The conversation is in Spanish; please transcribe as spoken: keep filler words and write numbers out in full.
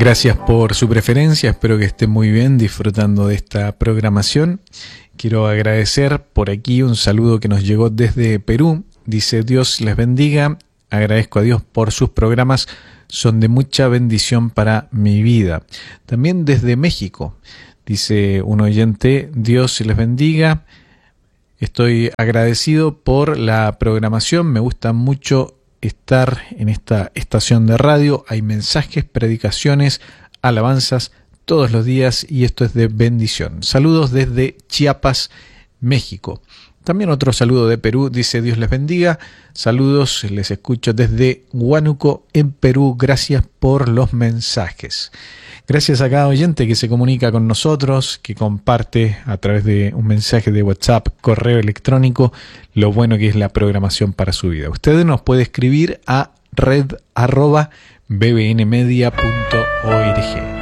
Gracias por su preferencia, espero que estén muy bien disfrutando de esta programación. Quiero agradecer por aquí un saludo que nos llegó desde Perú. Dice: Dios les bendiga, agradezco a Dios por sus programas, son de mucha bendición para mi vida. También desde México, dice un oyente: Dios les bendiga, estoy agradecido por la programación, me gusta mucho estar en esta estación de radio, hay mensajes, predicaciones, alabanzas todos los días y esto es de bendición. Saludos desde Chiapas, México. También otro saludo de Perú, dice: Dios les bendiga, saludos, les escucho desde Huánuco en Perú, gracias por los mensajes. Gracias a cada oyente que se comunica con nosotros, que comparte a través de un mensaje de WhatsApp, correo electrónico, lo bueno que es la programación para su vida. Usted nos puede escribir a red arroba bbnmedia punto org.